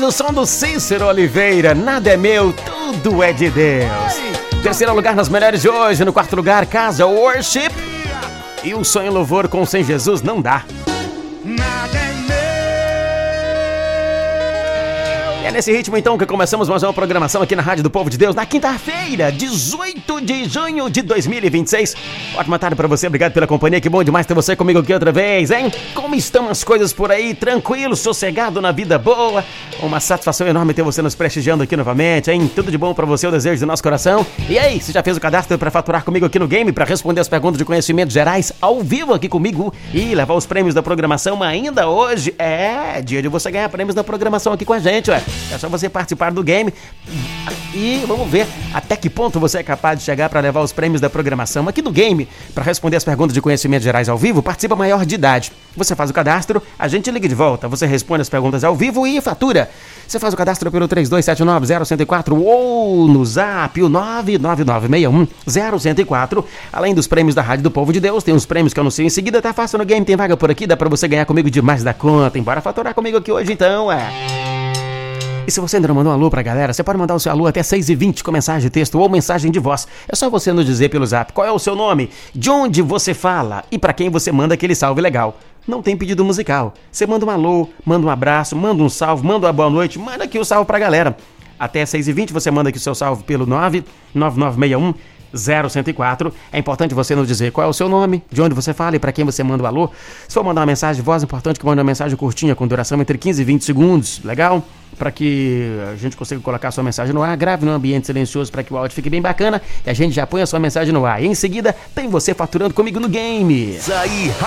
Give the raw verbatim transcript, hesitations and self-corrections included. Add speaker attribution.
Speaker 1: o som do Cícero Oliveira. Nada é meu, tudo é de Deus. Terceiro lugar nas melhores de hoje. No quarto lugar, Casa Worship. E o sonho louvor com Sem Jesus não dá.
Speaker 2: Nada é meu.
Speaker 1: É nesse ritmo então que começamos mais uma programação aqui na Rádio do Povo de Deus na quinta-feira, dezoito de junho de dois mil e vinte e seis. Ótima tarde pra você, obrigado pela companhia, que bom demais ter você comigo aqui outra vez, hein? Como estão as coisas por aí? Tranquilo, sossegado, na vida boa? Uma satisfação enorme ter você nos prestigiando aqui novamente, hein? Tudo de bom pra você, o desejo do nosso coração. E aí, você já fez o cadastro pra faturar comigo aqui no game, pra responder as perguntas de conhecimentos gerais ao vivo aqui comigo e levar os prêmios da programação ainda hoje? É dia de você ganhar prêmios da programação aqui com a gente, ué. É só você participar do game e vamos ver até que ponto você é capaz de chegar para levar os prêmios da programação aqui do game. Para responder as perguntas de conhecimentos gerais ao vivo, participa maior de idade. Você faz o cadastro, a gente liga de volta, você responde as perguntas ao vivo e fatura. Você faz o cadastro pelo três dois sete nove zero um zero quatro ou no zap o nove nove nove seis um zero um zero quatro. Além dos prêmios da Rádio do Povo de Deus, tem uns prêmios que eu anuncio em seguida. Tá fácil no game, tem vaga por aqui, dá para você ganhar comigo demais da conta. Embora faturar comigo aqui hoje então, é... E se você ainda não mandou um alô pra galera, você pode mandar o seu alô até seis e vinte com mensagem de texto ou mensagem de voz. É só você nos dizer pelo zap qual é o seu nome, de onde você fala e pra quem você manda aquele salve legal. Não tem pedido musical. Você manda um alô, manda um abraço, manda um salve, manda uma boa noite, manda aqui o salve pra galera. Até seis e vinte você manda aqui o seu salve pelo nove nove nove seis um zero um zero quatro. É importante você nos dizer qual é o seu nome, de onde você fala e para quem você manda o alô. Se for mandar uma mensagem de voz, é importante que mande uma mensagem curtinha, com duração entre quinze e vinte segundos, legal? Para que a gente consiga colocar a sua mensagem no ar, grave num ambiente silencioso para que o áudio fique bem bacana e a gente já põe a sua mensagem no ar. E em seguida, tem você faturando comigo no game.
Speaker 2: Isso aí,